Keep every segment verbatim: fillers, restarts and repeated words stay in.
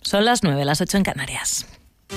Son las nueve, las ocho en Canarias.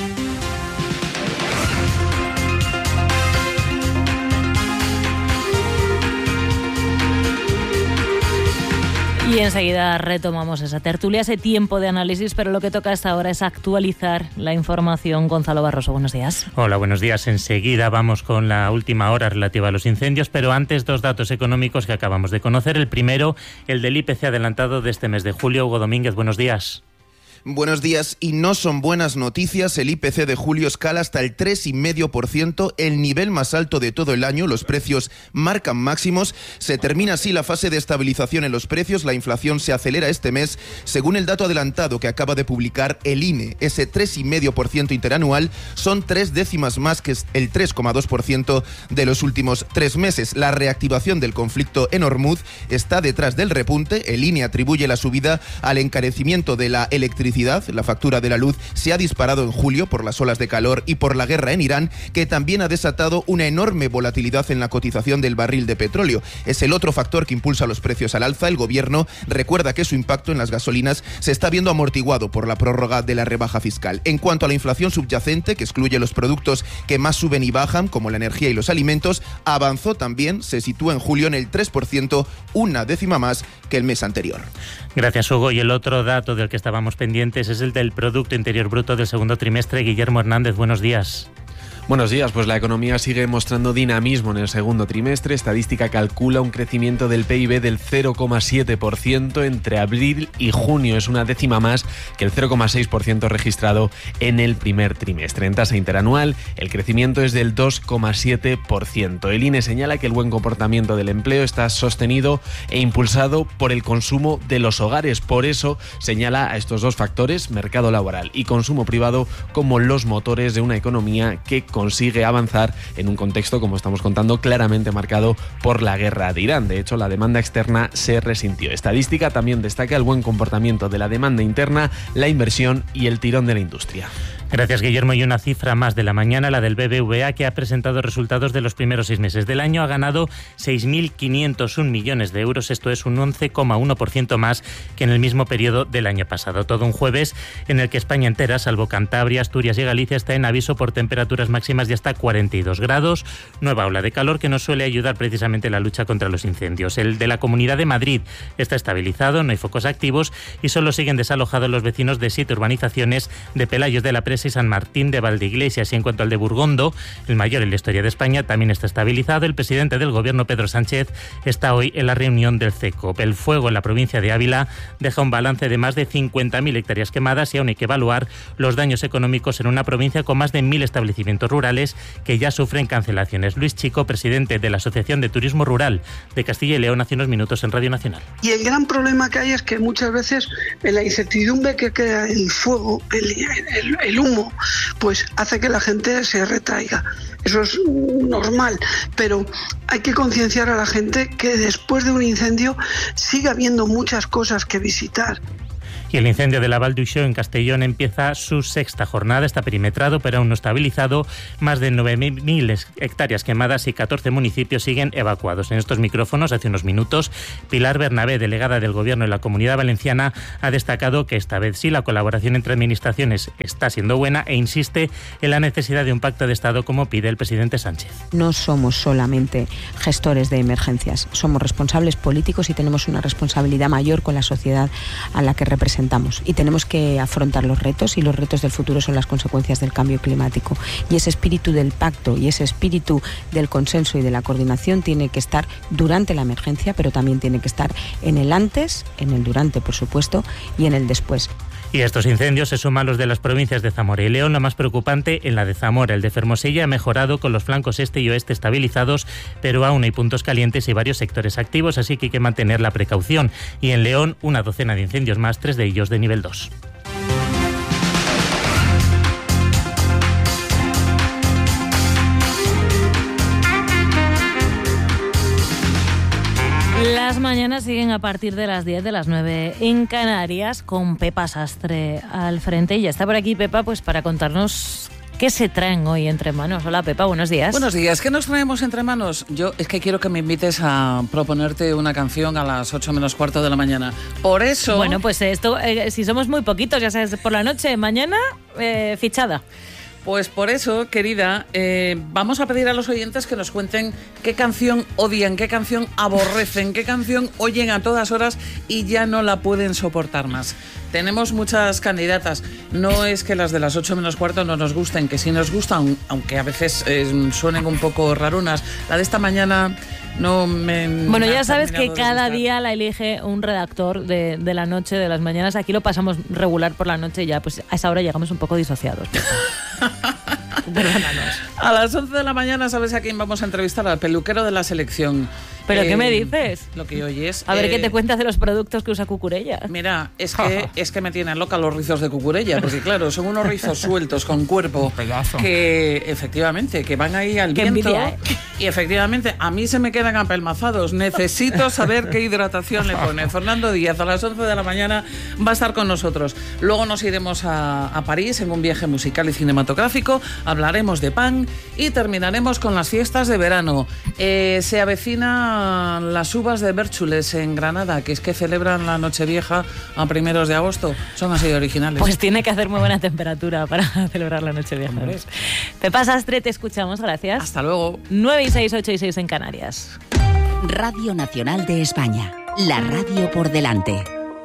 Y enseguida retomamos esa tertulia, ese tiempo de análisis, pero lo que toca hasta ahora es actualizar la información. Gonzalo Barroso, buenos días. Hola, buenos días. Enseguida vamos con la última hora relativa a los incendios, pero antes dos datos económicos que acabamos de conocer. El primero, el del I P C adelantado de este mes de julio. Hugo Domínguez, buenos días. Buenos días, y no son buenas noticias. El I P C de julio escala hasta el tres coma cinco por ciento, el nivel más alto de todo el año. Los precios marcan máximos. Se termina así la fase de estabilización en los precios. La inflación se acelera este mes, según el dato adelantado que acaba de publicar el I N E. Ese tres coma cinco por ciento interanual son tres décimas más que el tres coma dos por ciento de los últimos tres meses. La reactivación del conflicto en Hormuz está detrás del repunte. El I N E atribuye la subida al encarecimiento de la electricidad. La factura de la luz se ha disparado en julio por las olas de calor y por la guerra en Irán, que también ha desatado una enorme volatilidad en la cotización del barril de petróleo. Es el otro factor que impulsa los precios al alza. El gobierno recuerda que su impacto en las gasolinas se está viendo amortiguado por la prórroga de la rebaja fiscal. En cuanto a la inflación subyacente, que excluye los productos que más suben y bajan, como la energía y los alimentos, avanzó también, se sitúa en julio en el tres por ciento, una décima más que el mes anterior. Gracias, Hugo. Y el otro dato del que estábamos pendientes es el del Producto Interior Bruto del segundo trimestre. Guillermo Hernández, buenos días. Buenos días, pues la economía sigue mostrando dinamismo en el segundo trimestre. Estadística calcula un crecimiento del P I B del cero coma siete por ciento entre abril y junio. Es una décima más que el cero coma seis por ciento registrado en el primer trimestre. En tasa interanual, el crecimiento es del dos coma siete por ciento. El I N E señala que el buen comportamiento del empleo está sostenido e impulsado por el consumo de los hogares. Por eso señala a estos dos factores, mercado laboral y consumo privado, como los motores de una economía que consigue avanzar en un contexto, como estamos contando, claramente marcado por la guerra de Irán. De hecho, la demanda externa se resintió. Estadística también destaca el buen comportamiento de la demanda interna, la inversión y el tirón de la industria. Gracias, Guillermo. Y una cifra más de la mañana, la del B B V A, que ha presentado resultados de los primeros seis meses del año. Ha ganado seis mil quinientos un millones de euros. Esto es un once coma uno por ciento más que en el mismo periodo del año pasado. Todo un jueves en el que España entera, salvo Cantabria, Asturias y Galicia, está en aviso por temperaturas máximas de hasta cuarenta y dos grados. Nueva ola de calor que nos suele ayudar precisamente en la lucha contra los incendios. El de la Comunidad de Madrid está estabilizado, no hay focos activos y solo siguen desalojados los vecinos de siete urbanizaciones de Pelayos de la Presa y San Martín de Valdeiglesias. Y en cuanto al de Burgondo, el mayor en la historia de España, también está estabilizado. El presidente del gobierno, Pedro Sánchez, está hoy en la reunión del CECOP. El fuego en la provincia de Ávila deja un balance de más de cincuenta mil hectáreas quemadas y aún hay que evaluar los daños económicos en una provincia con más de mil establecimientos rurales que ya sufren cancelaciones. Luis Chico, presidente de la Asociación de Turismo Rural de Castilla y León, hace unos minutos en Radio Nacional. Y el gran problema que hay es que muchas veces en la incertidumbre que crea el fuego, el, el, el humo, pues hace que la gente se retraiga. Eso es normal, pero hay que concienciar a la gente que después de un incendio sigue habiendo muchas cosas que visitar. Y el incendio de la Val d'Uixó en Castellón empieza su sexta jornada. Está perimetrado, pero aún no estabilizado. Más de nueve mil hectáreas quemadas y catorce municipios siguen evacuados. En estos micrófonos, hace unos minutos, Pilar Bernabé, delegada del Gobierno en la Comunidad Valenciana, ha destacado que esta vez sí la colaboración entre administraciones está siendo buena e insiste en la necesidad de un pacto de Estado como pide el presidente Sánchez. No somos solamente gestores de emergencias, somos responsables políticos y tenemos una responsabilidad mayor con la sociedad a la que representamos. Y tenemos que afrontar los retos, y los retos del futuro son las consecuencias del cambio climático. Y ese espíritu del pacto y ese espíritu del consenso y de la coordinación tiene que estar durante la emergencia, pero también tiene que estar en el antes, en el durante, por supuesto, y en el después. Y a estos incendios se suman los de las provincias de Zamora y León. Lo más preocupante en la de Zamora. El de Fermosella ha mejorado con los flancos este y oeste estabilizados, pero aún hay puntos calientes y varios sectores activos, así que hay que mantener la precaución. Y en León, una docena de incendios más, tres de ellos de nivel dos. Las mañanas siguen a partir de las diez, de las nueve en Canarias, con Pepa Sastre al frente. Y ya está por aquí Pepa, pues para contarnos ¿Qué se traen hoy entre manos? Hola, Pepa, buenos días. Buenos días. ¿Qué nos traemos entre manos? Yo es que quiero que me invites a proponerte una canción a las ocho menos cuarto de la mañana. Por eso... Bueno, pues esto, eh, si somos muy poquitos, ya sabes, por la noche, mañana, eh, fichada. Pues por eso, querida, eh, vamos a pedir a los oyentes que nos cuenten qué canción odian, qué canción aborrecen, qué canción oyen a todas horas y ya no la pueden soportar más. Tenemos muchas candidatas. No es que las de las ocho menos cuarto no nos gusten, que sí nos gustan, aunque a veces eh, suenen un poco rarunas. La de esta mañana no me... Bueno, me ya sabes que cada gustar. día la elige un redactor de, de la noche, de las mañanas. Aquí lo pasamos regular por la noche y ya pues a esa hora llegamos un poco disociados. Perdónanos. A las once de la mañana, ¿sabes a quién vamos a entrevistar? Al peluquero de la selección. ¿Pero eh, qué me dices? Lo que oyes. A ver, eh, ¿qué te cuentas de los productos que usa Cucurella? Mira, es que, es que me tienen loca los rizos de Cucurella, porque claro, son unos rizos sueltos con cuerpo que efectivamente, que van ahí al Qué viento. envidia, ¿eh? Y efectivamente, a mí se me quedan apelmazados. Necesito saber qué hidratación le pone. Fernando Díaz, a las once de la mañana, va a estar con nosotros. Luego nos iremos a, a París en un viaje musical y cinematográfico. Hablaremos de pan y terminaremos con las fiestas de verano. Eh, se avecinan las uvas de Bérchules en Granada, que es que celebran la Nochevieja a primeros de agosto. Son así de originales. Pues tiene que hacer muy buena temperatura para celebrar la Nochevieja. Pepa Sastre, te escuchamos, gracias. Hasta luego. nueve y seis, ocho y seis en Canarias. Radio Nacional de España. La radio por delante.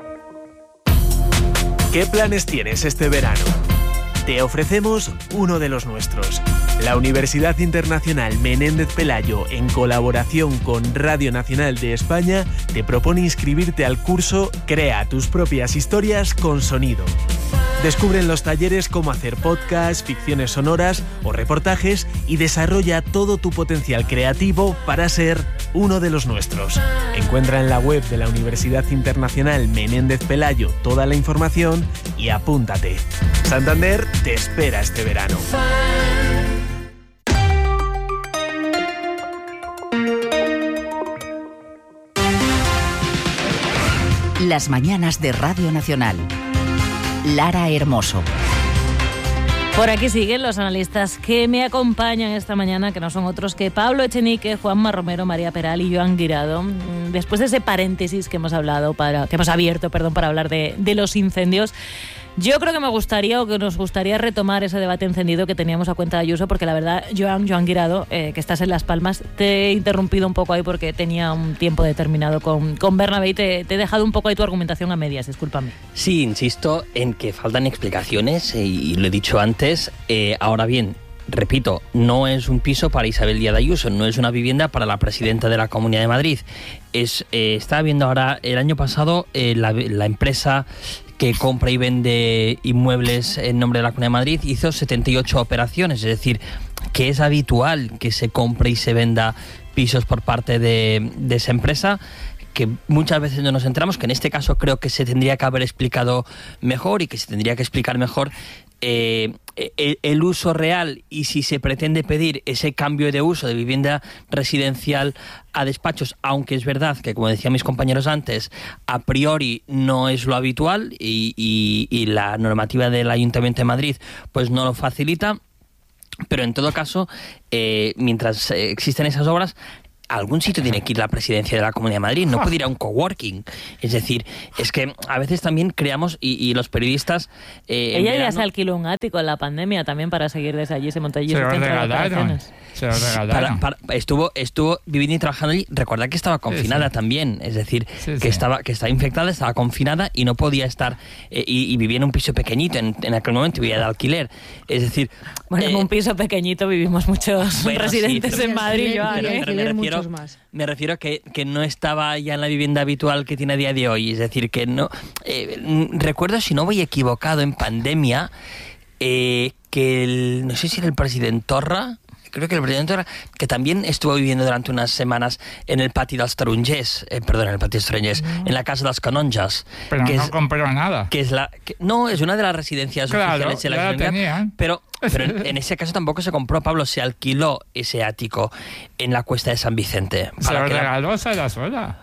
¿Qué planes tienes este verano? Te ofrecemos uno de los nuestros. La Universidad Internacional Menéndez Pelayo, en colaboración con Radio Nacional de España, te propone inscribirte al curso Crea tus propias historias con sonido. Descubre en los talleres cómo hacer podcasts, ficciones sonoras o reportajes y desarrolla todo tu potencial creativo para ser uno de los nuestros. Encuentra en la web de la Universidad Internacional Menéndez Pelayo toda la información y apúntate. Santander te espera este verano. Las mañanas de Radio Nacional. Lara Hermoso. Por aquí siguen los analistas que me acompañan esta mañana, que no son otros que Pablo Echenique, Juanma Romero, María Peral y Joan Guirado. Después de ese paréntesis que hemos hablado para, que hemos abierto, perdón, para hablar de, de los incendios, yo creo que me gustaría o que nos gustaría retomar ese debate encendido que teníamos a cuenta de Ayuso, porque la verdad, Joan, Joan Guirado, eh, que estás en Las Palmas, te he interrumpido un poco ahí porque tenía un tiempo determinado con, con Bernabé y te, te he dejado un poco ahí tu argumentación a medias, discúlpame. Sí, insisto en que faltan explicaciones y lo he dicho antes. Eh, ahora bien, repito, no es un piso para Isabel Díaz Ayuso, no es una vivienda para la presidenta de la Comunidad de Madrid. Es, eh, estaba viendo ahora, el año pasado, eh, la, la empresa que compra y vende inmuebles en nombre de la Comunidad de Madrid hizo setenta y ocho operaciones, es decir, que es habitual que se compre y se venda pisos por parte de, de esa empresa, que muchas veces no nos enteramos, que en este caso creo que se tendría que haber explicado mejor y que se tendría que explicar mejor eh, el, el uso real y si se pretende pedir ese cambio de uso de vivienda residencial a despachos, aunque es verdad que, como decían mis compañeros antes, a priori no es lo habitual y, y, y la normativa del Ayuntamiento de Madrid pues no lo facilita, pero en todo caso, eh, mientras eh, existen esas obras, a algún sitio tiene que ir la presidencia de la Comunidad de Madrid, no puede ir a un coworking. Es decir, es que a veces también creamos, y, y los periodistas... Eh, Ella verano, ya se alquiló un ático en la pandemia también para seguir desde allí, se montó allí Se su lo centro de regalaron. operaciones. Se lo regalaron. Para, para, estuvo, estuvo viviendo y trabajando allí. Recordad que estaba confinada sí, sí. también, es decir, Sí, que sí. estaba que estaba infectada, estaba confinada y no podía estar, eh, y, y vivía en un piso pequeñito en, en aquel momento, vivía de alquiler. Es decir... Bueno, en eh, un piso pequeñito vivimos muchos bueno, residentes sí, pero- en Madrid, Pero- Joan, pero- ¿eh? pero me refiero, me refiero que, que no estaba ya en la vivienda habitual que tiene a día de hoy. Es decir, que no... Eh, mm, recuerdo, si no voy equivocado, en pandemia, eh, que el, no sé si era el presidente Torra, creo que el presidente Torra, que también estuvo viviendo durante unas semanas en el patio dels Tarongers, eh, perdón, en el patio dels Tarongers, Mm. en la casa de las Canonjas. Pero que no es, compró nada. que es la que- no, es una de las residencias Claro, oficiales de la ya la Generalitat, tenían. pero, pero en, en ese caso tampoco se compró, Pablo, se alquiló ese ático en la Cuesta de San Vicente. Se para lo que la- regaló Sarasola.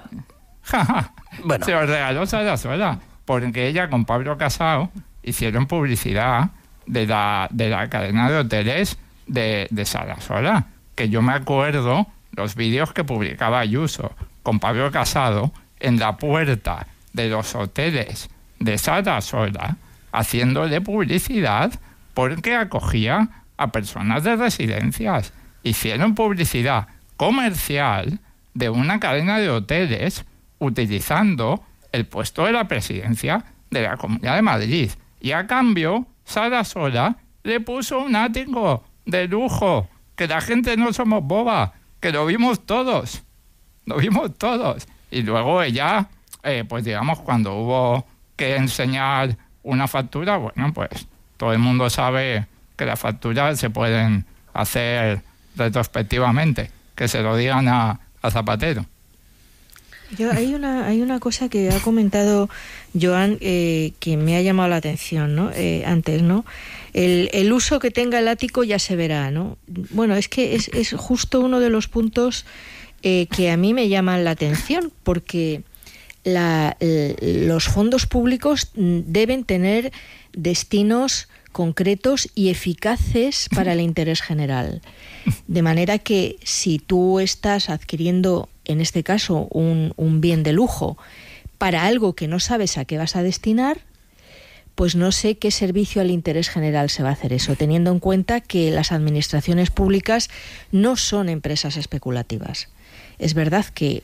Bueno. Se lo regaló Sarasola. Porque ella con Pablo Casado hicieron publicidad de la, de la cadena de hoteles de, de Sarasola, que yo me acuerdo los vídeos que publicaba Ayuso con Pablo Casado en la puerta de los hoteles de Sarasola, haciéndole publicidad porque acogía a personas de residencias. Hicieron publicidad comercial de una cadena de hoteles utilizando el puesto de la presidencia de la Comunidad de Madrid. Y a cambio, Sarasola le puso un ático de lujo, que la gente no somos boba, que lo vimos todos, lo vimos todos. Y luego ella, eh, pues digamos, cuando hubo que enseñar una factura, bueno, pues todo el mundo sabe que las facturas se pueden hacer retrospectivamente, que se lo digan a, a Zapatero. Yo, hay una hay una cosa que ha comentado Joan eh, que me ha llamado la atención, ¿no? Eh, antes, ¿no? El, el uso que tenga el ático ya se verá, ¿no? Bueno, es que es, es justo uno de los puntos eh, que a mí me llaman la atención, porque la, el, los fondos públicos deben tener destinos concretos y eficaces para el interés general. De manera que si tú estás adquiriendo, en este caso, un, un bien de lujo para algo que no sabes a qué vas a destinar, pues no sé qué servicio al interés general se va a hacer eso, teniendo en cuenta que las administraciones públicas no son empresas especulativas. Es verdad que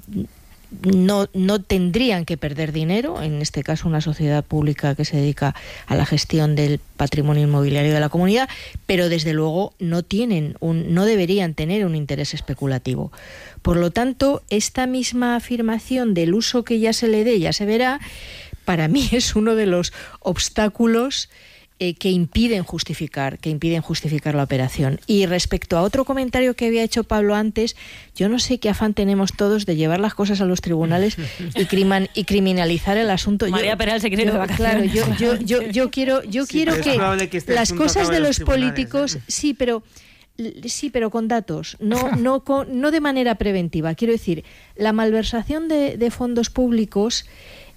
no, no tendrían que perder dinero, en este caso una sociedad pública que se dedica a la gestión del patrimonio inmobiliario de la comunidad, pero desde luego no tienen un, no deberían tener un interés especulativo. Por lo tanto, esta misma afirmación del uso que ya se le dé, ya se verá, para mí es uno de los obstáculos eh, que impiden justificar, que impiden justificar la operación. Y respecto a otro comentario que había hecho Pablo antes, yo no sé qué afán tenemos todos de llevar las cosas a los tribunales y, criman, y criminalizar el asunto. María yo, Peral se quiere ir de vacaciones. Claro, yo, yo, yo, yo quiero, yo sí, quiero que, que este las cosas de los, los políticos, ¿eh? sí, pero sí, pero con datos, no, no, con, no de manera preventiva. Quiero decir, la malversación de, de fondos públicos,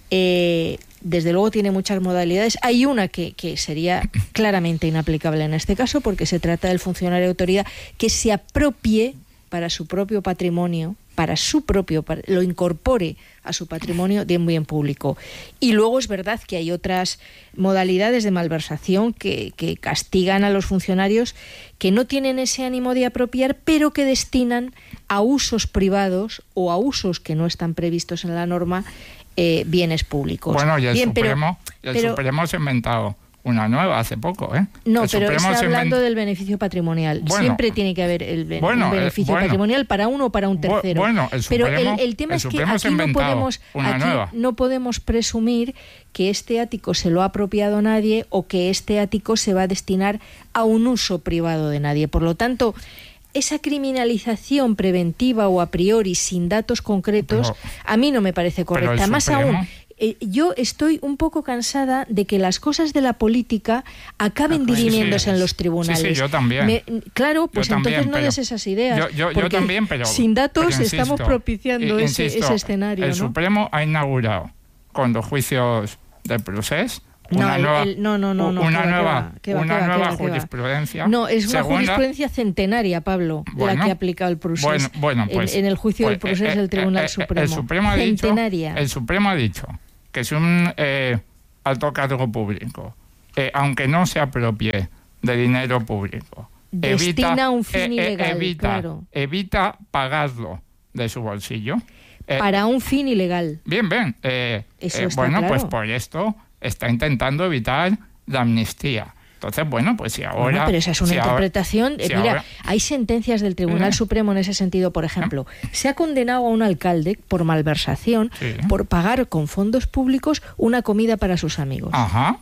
eh, desde luego tiene muchas modalidades. Hay una que, que sería claramente inaplicable en este caso, porque se trata del funcionario de autoridad que se apropie para su propio patrimonio, para su propio, para, lo incorpore a su patrimonio de un bien público. Y luego es verdad que hay otras modalidades de malversación que, que castigan a los funcionarios que no tienen ese ánimo de apropiar, pero que destinan a usos privados o a usos que no están previstos en la norma eh, bienes públicos. Bueno, y el, Bien, Supremo, pero, el pero, Supremo se ha inventado una nueva hace poco, ¿eh? No, el pero Supremo está hablando invent... del beneficio patrimonial. Bueno, siempre tiene que haber el, ben bueno, un beneficio eh, bueno, patrimonial para uno o para un tercero. Bueno, el Supremo, pero el, el tema el es que Supremo aquí, se ha no inventado podemos, una aquí nueva. no podemos presumir que este ático se lo ha apropiado nadie o que este ático se va a destinar a un uso privado de nadie. Por lo tanto, esa criminalización preventiva o a priori sin datos concretos, pero, a mí no me parece correcta. Más Supremo... aún, eh, yo estoy un poco cansada de que las cosas de la política acaben ah, dirimiéndose sí, sí. en los tribunales. Sí, sí, yo también. Me, claro, pues yo entonces también, no des esas ideas. Yo, yo, yo también, pero... sin datos pero insisto, estamos propiciando insisto, ese, ese escenario. El ¿no? Supremo ha inaugurado con los juicios del procés una no, nueva, el, no, no, no, no, una que nueva, va, que va, una que va, nueva que va, que va. jurisprudencia. No, es una segunda, jurisprudencia centenaria, Pablo, bueno, la que ha aplicado el procés bueno, bueno, pues, en, en el juicio pues, del procés eh, del Tribunal eh, Supremo. El Supremo, ha dicho, centenaria. el Supremo ha dicho que si un eh, alto cargo público, eh, aunque no se apropie de dinero público, destina evita, un fin eh, ilegal, evita, claro. evita pagarlo de su bolsillo. Eh, para un fin ilegal. Bien, bien. Eh, Eso eh, está bueno, claro. pues por esto está intentando evitar la amnistía. Entonces, bueno, pues si ahora... Bueno, pero esa es una si interpretación... Ahora, si mira, ahora, hay sentencias del Tribunal eh, Supremo en ese sentido. Por ejemplo, eh, se ha condenado a un alcalde por malversación, sí. por pagar con fondos públicos una comida para sus amigos. Ajá.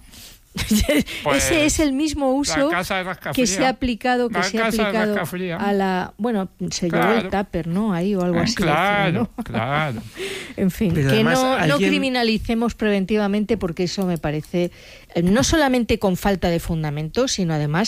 Pues ese es el mismo uso que se ha aplicado que la se ha aplicado a la bueno se claro. llevó el tupper, ¿no? Ahí o algo así. Claro, ¿no? claro. En fin, pero que además, no, alguien... no criminalicemos preventivamente, porque eso me parece eh, no solamente con falta de fundamento, sino además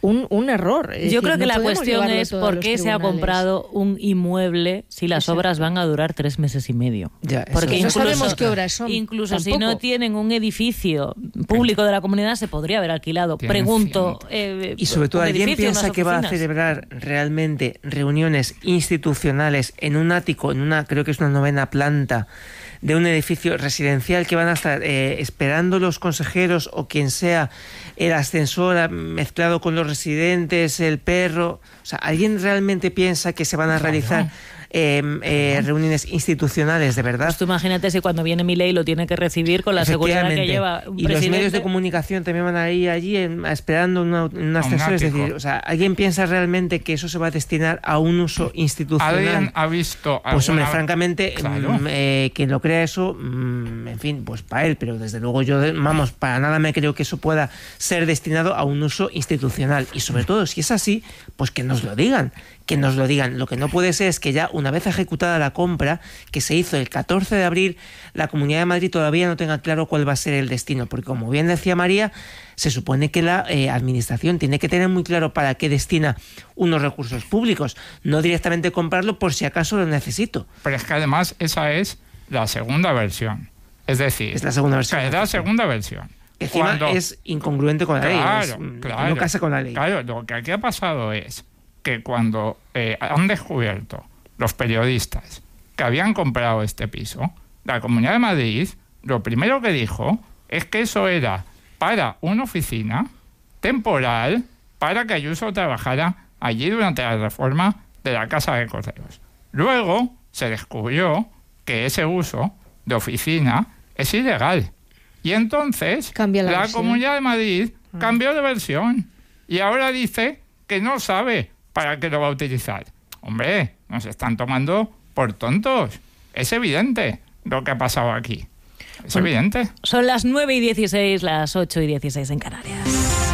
un, un error. Es Yo decir, creo que no la podemos cuestión llevarlo es todo a por los qué se ha tribunales. comprado un inmueble si las Exacto. obras van a durar tres meses y medio. Ya, eso Porque no incluso, sabemos qué obras son. incluso si tampoco. no tienen un edificio público de la comunidad, se podría haber alquilado. Tienen Pregunto. Eh, Y sobre todo, un ¿alguien edificio, piensa unas que va a oficinas? celebrar realmente reuniones institucionales en un ático, en una, creo que es una novena planta de un edificio residencial, que van a estar eh, esperando los consejeros o quien sea, el ascensor mezclado con los residentes, el perro? O sea, ¿alguien realmente piensa que se van a Claro. realizar eh, eh, reuniones institucionales de verdad? Pues tú imagínate si cuando viene Milei lo tiene que recibir con la seguridad que Efectivamente. lleva un y los presidente. medios de comunicación también van a ir allí en- esperando una- en un ascensor. Es ático. decir, o sea, ¿alguien piensa realmente que eso se va a destinar a un uso institucional? ¿Alguien ha visto Pues hombre, alguna- francamente, Claro. mm, eh, quien lo crea eso, mm, en fin, pues para él, pero desde luego yo, vamos, para nada me creo que eso pueda ser destinado a un uso institucional. Y sobre todo, si es así, pues que nos lo digan, que nos lo digan. Lo que no puede ser es que ya una vez ejecutada la compra, que se hizo el catorce de abril, la Comunidad de Madrid todavía no tenga claro cuál va a ser el destino, porque como bien decía María, se supone que la eh, administración tiene que tener muy claro para qué destina unos recursos públicos, no directamente comprarlo por si acaso lo necesito. Pero es que además esa es la segunda versión. Es decir, Es la segunda versión. que es la segunda versión. Que encima Cuando- es incongruente con la ley, Claro, es, mm, claro. no casa con la ley. Claro, lo que aquí ha pasado es que cuando eh, han descubierto los periodistas que habían comprado este piso, la Comunidad de Madrid lo primero que dijo es que eso era para una oficina temporal para que Ayuso trabajara allí durante la reforma de la Casa de Correos. Luego se descubrió que ese uso de oficina es ilegal. Y entonces Cambia la la versión. Comunidad de Madrid cambió de versión y ahora dice que no sabe para qué lo va a utilizar. Hombre, nos están tomando por tontos. Es evidente lo que ha pasado aquí. Es Bueno, evidente. Son las nueve y dieciséis, las ocho y dieciséis en Canarias.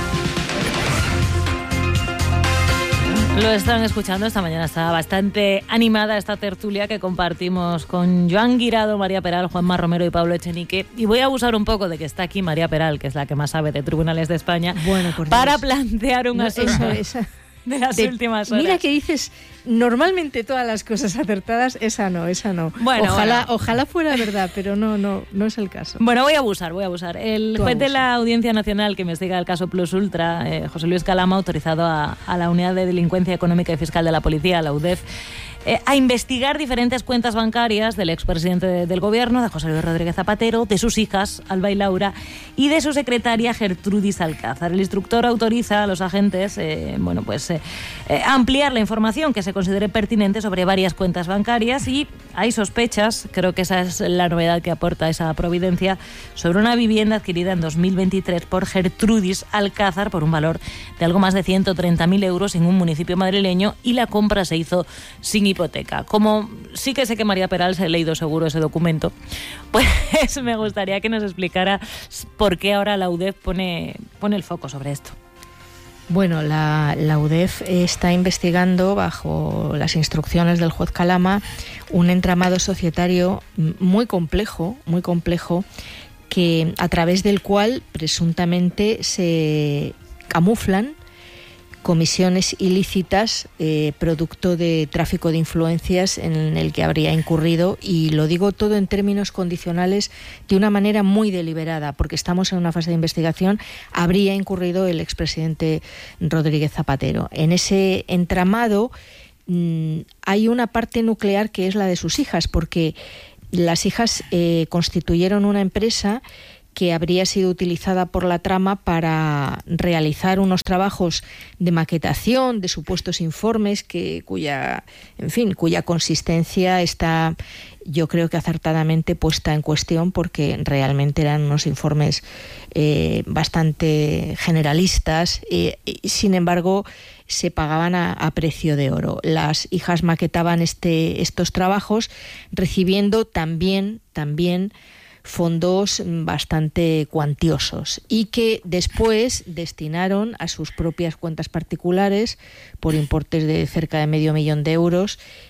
Lo están escuchando, esta mañana está bastante animada esta tertulia que compartimos con Joan Guirado, María Peral, Juanma Romero y Pablo Echenique. Y voy a abusar un poco de que está aquí María Peral, que es la que más sabe de tribunales de España, Bueno, por para Dios. plantear un No, asunto eso, esa- de las de- últimas horas. Mira que dices normalmente todas las cosas acertadas, esa no, esa no. Bueno, ojalá, bueno. ojalá fuera verdad, pero no, no, no es el caso. Bueno, voy a abusar, voy a abusar. El Tú juez de abusa. la Audiencia Nacional que investiga el caso Plus Ultra, eh, José Luis Calama, ha autorizado a, a la Unidad de Delincuencia Económica y Fiscal de la Policía, la U D E F, eh, a investigar diferentes cuentas bancarias del expresidente de- del Gobierno, de José Luis Rodríguez Zapatero, de sus hijas, Alba y Laura, y de su secretaria, Gertrudis Alcázar. El instructor autoriza a los agentes eh, bueno, pues, eh, eh, a ampliar la información que se considere pertinente sobre varias cuentas bancarias y hay sospechas, creo que esa es la novedad que aporta esa providencia, sobre una vivienda adquirida en dos mil veintitrés por Gertrudis Alcázar por un valor de algo más de ciento treinta mil euros en un municipio madrileño y la compra se hizo sin hipoteca. Como sí que sé que María Peral se ha leído seguro ese documento, pues me gustaría que nos explicara por qué ahora la U D E F pone, pone el foco sobre esto. Bueno, la, la U D E F está investigando, bajo las instrucciones del juez Calama, un entramado societario muy complejo, muy complejo, que a través del cual presuntamente se camuflan comisiones ilícitas eh, producto de tráfico de influencias en el que habría incurrido, y lo digo todo en términos condicionales de una manera muy deliberada, porque estamos en una fase de investigación, habría incurrido el expresidente Rodríguez Zapatero. En ese entramado mmm, hay una parte nuclear que es la de sus hijas, porque las hijas eh, constituyeron una empresa que habría sido utilizada por la trama para realizar unos trabajos de maquetación de supuestos informes que cuya, en fin, cuya consistencia está, yo creo que acertadamente puesta en cuestión, porque realmente eran unos informes eh, bastante generalistas eh, y sin embargo se pagaban a, a precio de oro. Las hijas maquetaban este, estos trabajos recibiendo también, también fondos bastante cuantiosos y que después destinaron a sus propias cuentas particulares por importes de cerca de medio millón de euros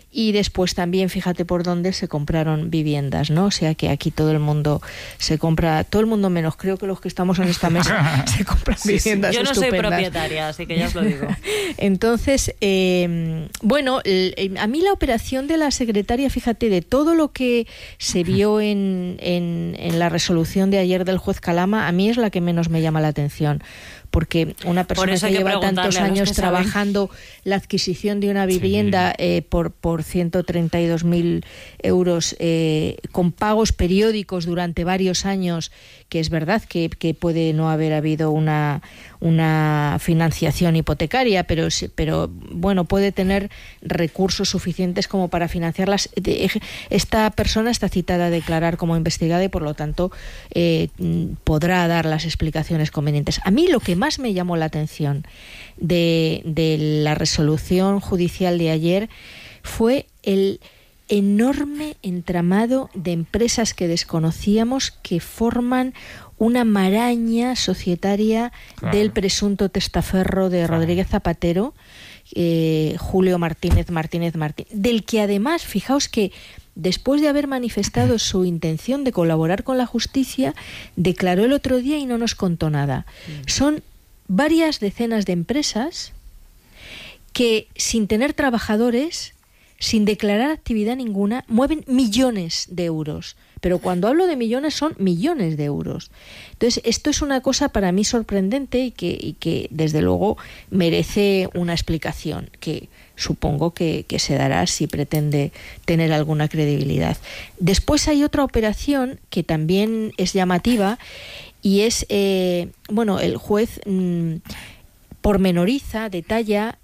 y después también, fíjate por dónde se compraron viviendas, ¿no? O sea que aquí todo el mundo se compra, todo el mundo menos, creo que los que estamos en esta mesa se compran sí, viviendas sí. Yo no estupendas. soy propietaria, así que ya os lo digo. Entonces, eh, bueno, a mí la operación de la secretaria, fíjate, de todo lo que se vio en, en, en la resolución de ayer del juez Calama, a mí es la que menos me llama la atención. Porque una persona que, que lleva tantos años trabajando la adquisición de una vivienda sí. eh, por, por ciento treinta y dos mil euros eh, con pagos periódicos durante varios años, que es verdad que, que puede no haber habido una, una financiación hipotecaria, pero, pero bueno, puede tener recursos suficientes como para financiarlas. Esta persona está citada a declarar como investigada y por lo tanto eh, podrá dar las explicaciones convenientes. A mí lo que más me llamó la atención de, de la resolución judicial de ayer fue el enorme entramado de empresas que desconocíamos que forman una maraña societaria claro. del presunto testaferro de claro. Rodríguez Zapatero, eh, Julio Martínez Martínez Martínez, del que además, fijaos que después de haber manifestado su intención de colaborar con la justicia, declaró el otro día y no nos contó nada. Sí. Son varias decenas de empresas que, sin tener trabajadores, sin declarar actividad ninguna, mueven millones de euros. Pero cuando hablo de millones, son millones de euros. Entonces, esto es una cosa para mí sorprendente y que, y que desde luego, merece una explicación, que supongo que, que se dará si pretende tener alguna credibilidad. Después hay otra operación que también es llamativa y es, eh, bueno, el juez mmm, pormenoriza, detalla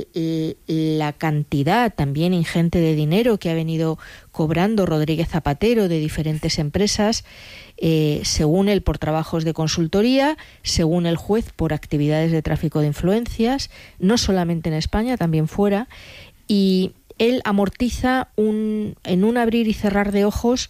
la cantidad también ingente de dinero que ha venido cobrando Rodríguez Zapatero de diferentes empresas, eh, según él por trabajos de consultoría, según el juez por actividades de tráfico de influencias, no solamente en España, también fuera, y él amortiza un, en un abrir y cerrar de ojos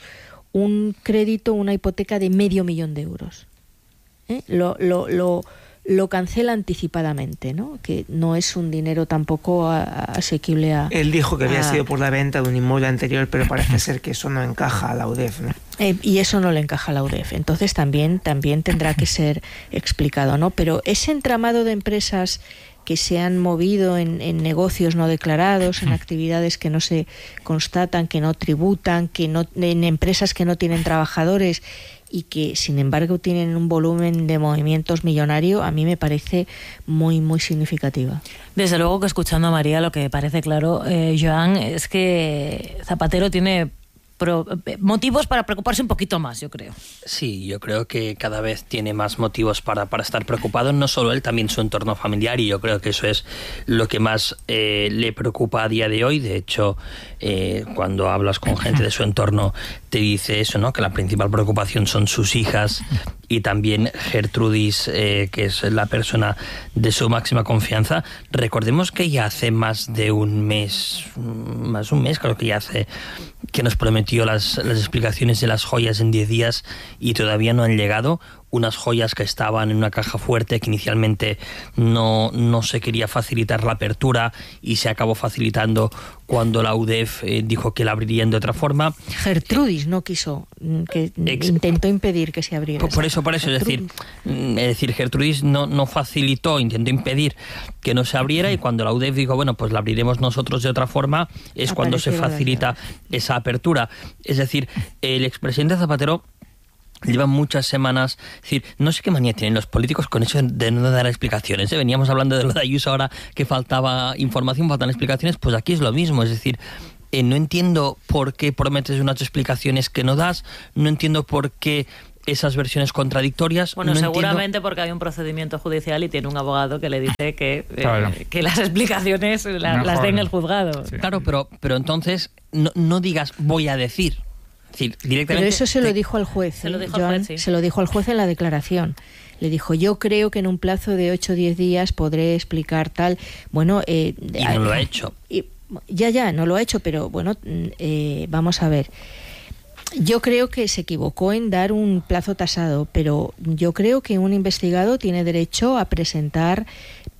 un crédito, una hipoteca de medio millón de euros. ¿Eh? Lo, lo, lo lo cancela anticipadamente, ¿no? Que no es un dinero tampoco a, a, asequible a... Él dijo que había a, sido por la venta de un inmueble anterior, pero parece ser que eso no encaja a la U D E F, ¿no? Eh, y eso no le encaja a la U D E F. Entonces también, también tendrá que ser explicado, ¿no? Pero ese entramado de empresas que se han movido en, en negocios no declarados, en actividades que no se constatan, que no tributan, que no, en empresas que no tienen trabajadores y que sin embargo tienen un volumen de movimientos millonario, a mí me parece muy muy significativa. Desde luego que escuchando a María lo que parece claro, eh, Joan, es que Zapatero tiene pro, motivos para preocuparse un poquito más, yo creo. Sí, yo creo que cada vez tiene más motivos para, para estar preocupado, no solo él, también su entorno familiar, y yo creo que eso es lo que más eh, le preocupa a día de hoy. De hecho, eh, cuando hablas con gente de su entorno te dice eso, ¿no? Que la principal preocupación son sus hijas y también Gertrudis, eh, que es la persona de su máxima confianza. Recordemos que ya hace más de un mes, más de un mes creo que ya hace, que nos prometió las, las explicaciones de las joyas en diez días y todavía no han llegado. Unas joyas que estaban en una caja fuerte, que inicialmente no, no se quería facilitar la apertura y se acabó facilitando cuando la U D E F eh, dijo que la abrirían de otra forma. Gertrudis no quiso, que Ex intentó impedir que se abriera. Por, por eso, por eso, es decir, es decir, Gertrudis no, no facilitó, intentó impedir que no se abriera, y cuando la U D E F dijo, bueno, pues la abriremos nosotros de otra forma, es cuando se facilita esa apertura. Es decir, el expresidente Zapatero lleva muchas semanas, es decir, no sé qué manía tienen los políticos con eso de no dar explicaciones, ¿eh? Veníamos hablando de lo de Ayuso ahora, que faltaba información, faltan explicaciones, pues aquí es lo mismo, es decir, eh, no entiendo por qué prometes unas explicaciones que no das, no entiendo por qué esas versiones contradictorias. Bueno, no seguramente entiendo... porque hay un procedimiento judicial y tiene un abogado que le dice que, eh, claro. que las explicaciones la, las den el juzgado. Sí. Claro, pero, pero entonces no, no digas voy a decir. Sí, directamente. Pero eso se lo dijo al juez, se, ¿eh? lo dijo Joan, al juez, sí. se lo dijo al juez en la declaración. Le dijo, yo creo que en un plazo de ocho o diez días podré explicar tal. Bueno, eh, y no lo ha hecho. Y, ya, ya, no lo ha hecho, pero bueno, eh, vamos a ver. Yo creo que se equivocó en dar un plazo tasado, pero yo creo que un investigado tiene derecho a presentar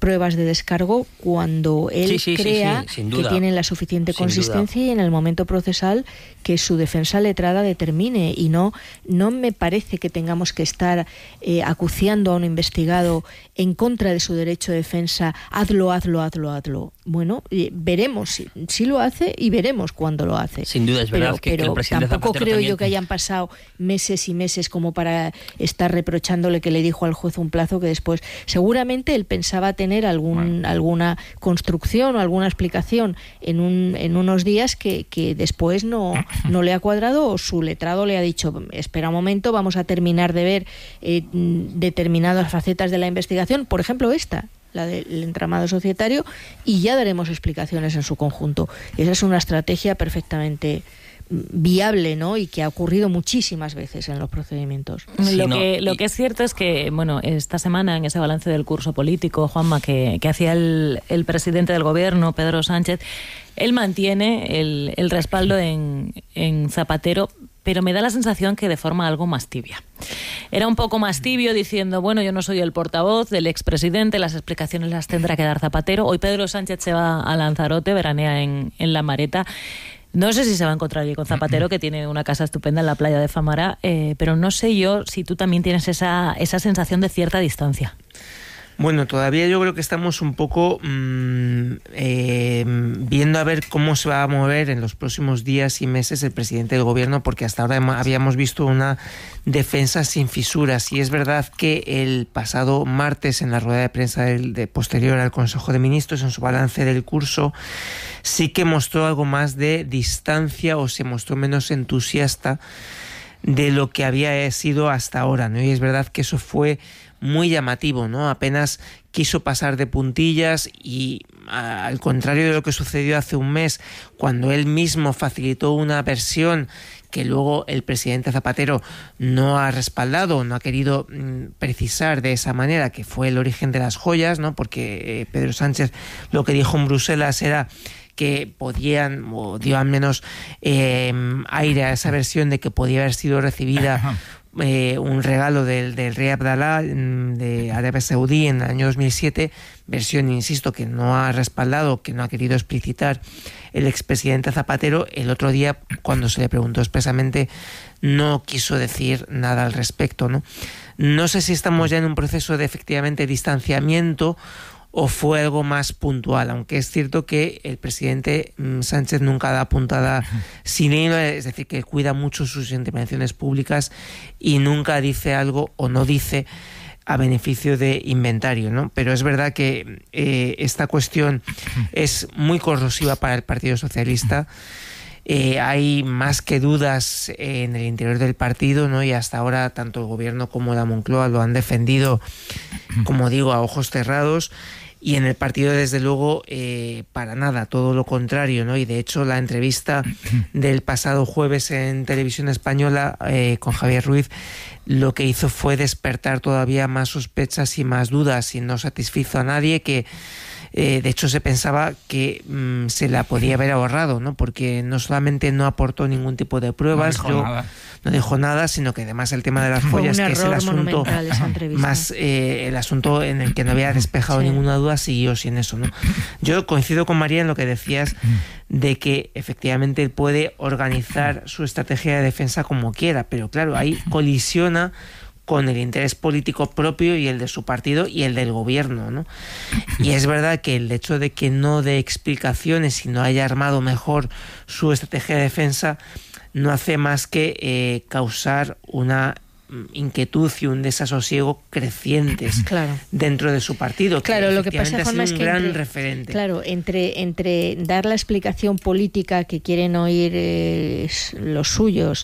pruebas de descargo cuando él sí, sí, crea sí, sí, que tienen la suficiente sin consistencia duda. Y en el momento procesal que su defensa letrada determine. Y no, no me parece que tengamos que estar eh, acuciando a un investigado en contra de su derecho de defensa. Hazlo, hazlo, hazlo, hazlo. Bueno, eh, veremos si, si lo hace y veremos cuándo lo hace. Sin duda, es verdad pero, que, pero que el presidente tampoco Zapatero creo también... yo que hayan pasado meses y meses como para estar reprochándole que le dijo al juez un plazo que después seguramente él pensaba tener algún bueno. alguna construcción o alguna explicación en un en unos días que, que después no, no le ha cuadrado, o su letrado le ha dicho espera un momento, vamos a terminar de ver eh, determinadas facetas de la investigación, por ejemplo esta, la del entramado societario, y ya daremos explicaciones en su conjunto. Esa es una estrategia perfectamente viable, ¿no? Y que ha ocurrido muchísimas veces en los procedimientos. Sí, lo, no, que, lo y... que es cierto es que, bueno, esta semana en ese balance del curso político, Juanma, que, que hacía el, el presidente del gobierno, Pedro Sánchez, él mantiene el, el respaldo en, en Zapatero, pero me da la sensación que de forma algo más tibia. Era un poco más tibio diciendo, bueno, yo no soy el portavoz del expresidente, las explicaciones las tendrá que dar Zapatero. Hoy Pedro Sánchez se va a Lanzarote, veranea en, en La Mareta. No sé si se va a encontrar allí con Zapatero, que tiene una casa estupenda en la playa de Famara, eh, pero no sé yo si tú también tienes esa, esa sensación de cierta distancia. Bueno, todavía yo creo que estamos un poco mmm, eh, viendo a ver cómo se va a mover en los próximos días y meses el presidente del gobierno, porque hasta ahora habíamos visto una defensa sin fisuras. Y es verdad que el pasado martes, en la rueda de prensa del, de posterior al Consejo de Ministros, en su balance del curso, sí que mostró algo más de distancia, o se mostró menos entusiasta de lo que había sido hasta ahora, ¿no? Y es verdad que eso fue muy llamativo, ¿no? Apenas quiso pasar de puntillas y, a, al contrario de lo que sucedió hace un mes, cuando él mismo facilitó una versión que luego el presidente Zapatero no ha respaldado, no ha querido mm, precisar de esa manera, que fue el origen de las joyas, ¿no? Porque eh, Pedro Sánchez lo que dijo en Bruselas era que podían, o dio al menos eh, aire a esa versión de que podía haber sido recibida Eh, un regalo del, del rey Abdalá de Arabia Saudí en el año dos mil siete, versión, insisto, que no ha respaldado, que no ha querido explicitar el expresidente Zapatero. El otro día, cuando se le preguntó expresamente, no quiso decir nada al respecto, ¿no? No sé si estamos ya en un proceso de efectivamente distanciamiento o fue algo más puntual, aunque es cierto que el presidente Sánchez nunca da puntada sin hilo, es decir, que cuida mucho sus intervenciones públicas y nunca dice algo o no dice a beneficio de inventario, ¿no? Pero es verdad que eh, esta cuestión es muy corrosiva para el Partido Socialista. Eh, hay más que dudas en el interior del partido, ¿no? Y hasta ahora tanto el gobierno como la Moncloa lo han defendido, como digo, a ojos cerrados. Y en el partido, desde luego, eh, para nada, todo lo contrario, ¿no? Y de hecho, la entrevista del pasado jueves en Televisión Española eh, con Javier Ruiz lo que hizo fue despertar todavía más sospechas y más dudas, y no satisfizo a nadie, que eh, de hecho se pensaba que mmm, se la podía haber ahorrado, ¿no? Porque no solamente no aportó ningún tipo de pruebas, no dijo, yo, nada. No dijo nada, sino que además el tema de las joyas, que es el asunto más eh, el asunto en el que no había despejado sí. ninguna duda, siguió sin eso, ¿no? Yo coincido con María en lo que decías de que efectivamente él puede organizar su estrategia de defensa como quiera, pero claro, ahí colisiona con el interés político propio y el de su partido y el del gobierno, ¿no? Y es verdad que el hecho de que no dé explicaciones y no haya armado mejor su estrategia de defensa no hace más que eh, causar una inquietud y un desasosiego crecientes claro. dentro de su partido. Claro, que lo que pasa, Juanma, es un que gran entre, referente. Claro, entre, entre dar la explicación política que quieren oír eh, los suyos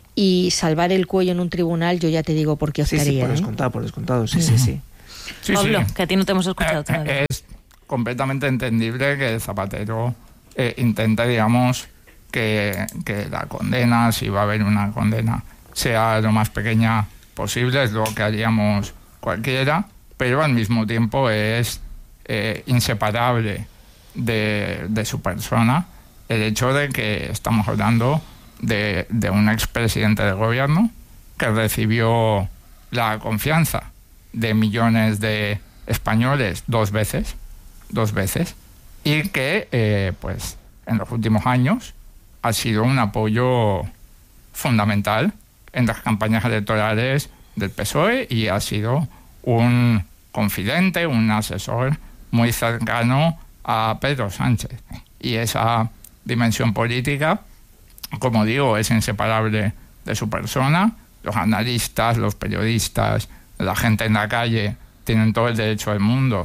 y salvar el cuello en un tribunal, yo ya te digo por qué optaría. Sí, sí, por ¿eh? descontado, por descontado, sí, sí, sí. sí Pablo, sí. que a ti no te hemos escuchado todavía. Es completamente entendible que Zapatero eh, intente, digamos, que, que la condena, si va a haber una condena, sea lo más pequeña posible, es lo que haríamos cualquiera, pero al mismo tiempo es eh, inseparable de, de su persona el hecho de que estamos hablando de, de un expresidente del gobierno que recibió la confianza de millones de españoles dos veces, dos veces, y que eh, pues en los últimos años ha sido un apoyo fundamental en las campañas electorales del P S O E y ha sido un confidente, un asesor muy cercano a Pedro Sánchez. Y esa dimensión política, como digo, es inseparable de su persona. Los analistas, los periodistas, la gente en la calle tienen todo el derecho del mundo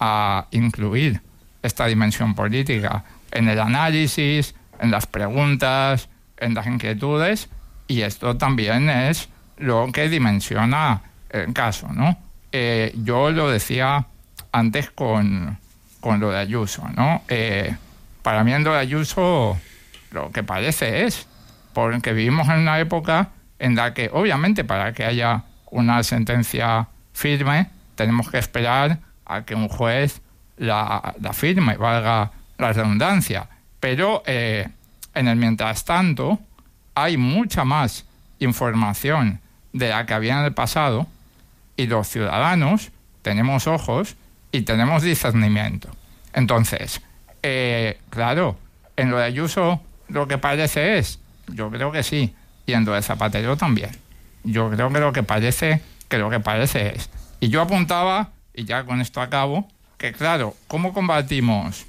a incluir esta dimensión política en el análisis, en las preguntas, en las inquietudes, y esto también es lo que dimensiona el caso, ¿no? Eh, yo lo decía antes con, con lo de Ayuso, ¿no? Eh, para mí en lo de Ayuso lo que parece es, porque vivimos en una época en la que, obviamente, para que haya una sentencia firme, tenemos que esperar a que un juez la, la firme, valga la redundancia. Pero eh, en el mientras tanto hay mucha más información de la que había en el pasado y los ciudadanos tenemos ojos y tenemos discernimiento. Entonces, eh, claro, en lo de Ayuso lo que parece es, yo creo que sí, y en lo de Zapatero también. Yo creo que lo que parece, que lo que parece es. Y yo apuntaba, y ya con esto acabo, que claro, ¿cómo combatimos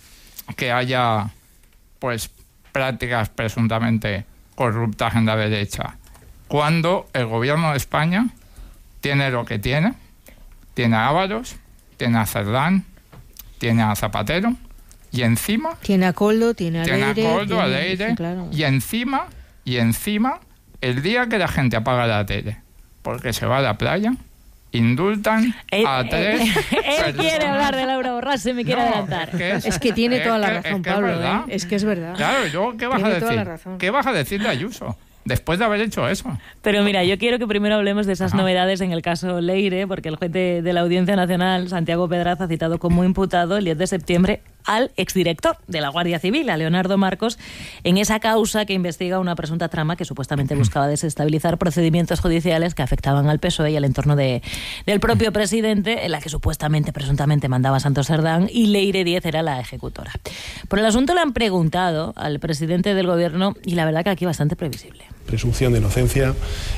que haya pues prácticas presuntamente corruptas en la derecha cuando el gobierno de España tiene lo que tiene? Tiene a Ábalos, tiene a Cerdán, tiene a Zapatero, y encima tiene a Coldo, tiene a tiene Leire, a Coldo, a tiene- Leire, sí, claro. y encima y encima el día que la gente apaga la tele porque se va a la playa, indultan Eh, a tres Él personas. quiere hablar de Laura Borràs, se me quiere No, adelantar. es que es- Es que tiene es toda la que- razón, es que es Pablo. verdad. ¿eh? Es que es verdad. Claro, ¿y luego qué vas Tiene a toda la decir? razón. ¿Qué vas a decir de Ayuso después de haber hecho eso? Pero mira, yo quiero que primero hablemos de esas Ajá. novedades en el caso Leire, porque el juez de, de la Audiencia Nacional, Santiago Pedraza, ha citado como imputado el diez de septiembre al exdirector de la Guardia Civil, a Leonardo Marcos, en esa causa que investiga una presunta trama que supuestamente buscaba desestabilizar procedimientos judiciales que afectaban al P S O E y al entorno de, del propio presidente, en la que supuestamente, presuntamente, mandaba Santos Cerdán y Leire Díez era la ejecutora. Por el asunto le han preguntado al presidente del gobierno y la verdad que aquí bastante previsible. Presunción de inocencia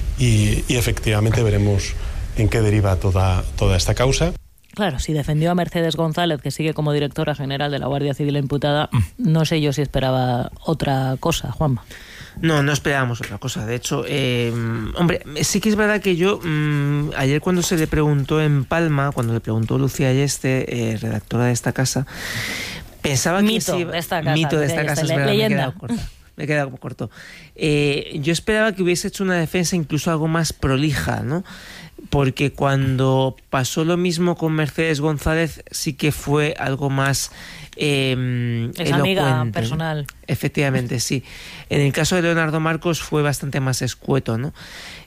y, y efectivamente veremos en qué deriva toda, toda esta causa. Claro, si defendió a Mercedes González, que sigue como directora general de la Guardia Civil imputada, no sé yo si esperaba otra cosa, Juanma. No, no esperábamos otra cosa. De hecho, eh, hombre, sí que es verdad que yo, mmm, ayer cuando se le preguntó en Palma, cuando le preguntó Lucía Ayeste, eh, redactora de esta casa, pensaba que Mito sí- de esta casa, Mito de Lucía esta casa, Ayeste, es verdad, me he leyenda. quedado corta. Me he quedado como corto. Eh, yo esperaba que hubiese hecho una defensa incluso algo más prolija, ¿no? Porque cuando pasó lo mismo con Mercedes González, sí que fue algo más eh, Es amiga elocuente, ¿no? personal. Efectivamente, sí. En el caso de Leonardo Marcos fue bastante más escueto, ¿no?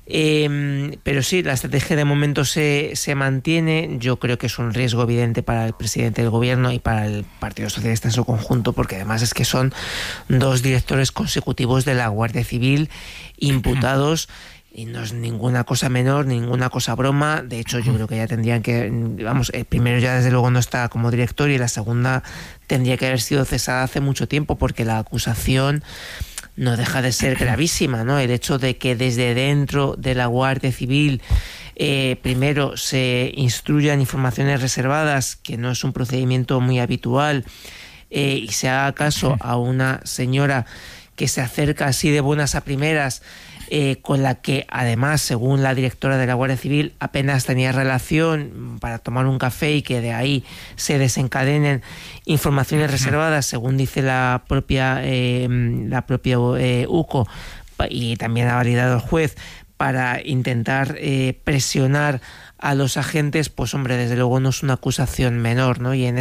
Eh, pero sí, la estrategia de momento se, se mantiene. Yo creo que es un riesgo evidente para el presidente del gobierno y para el Partido Socialista en su conjunto, porque además es que son dos directores consecutivos de la Guardia Civil imputados. Y no es ninguna cosa menor, ninguna cosa broma. De hecho, yo creo que ya tendrían que... Vamos, el primero ya desde luego no está como director y la segunda tendría que haber sido cesada hace mucho tiempo porque la acusación no deja de ser gravísima, ¿no? El hecho de que desde dentro de la Guardia Civil eh, primero se instruyan informaciones reservadas, que no es un procedimiento muy habitual, eh, y se haga caso a una señora que se acerca así de buenas a primeras, eh, con la que además, según la directora de la Guardia Civil, apenas tenía relación para tomar un café y que de ahí se desencadenen informaciones reservadas, según dice la propia eh, la propia eh, U C O, y también ha validado el juez, para intentar eh, presionar a los agentes, pues hombre, desde luego no es una acusación menor, ¿no? Y en